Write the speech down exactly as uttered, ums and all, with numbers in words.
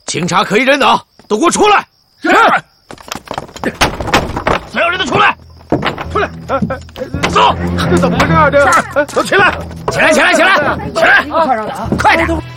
警察可以人等，都给我出来！ 是。所有人都出来！ 出来！ 走！ 这怎么回事啊？这都起来！ 起来！起来！起来！起来！ 快点！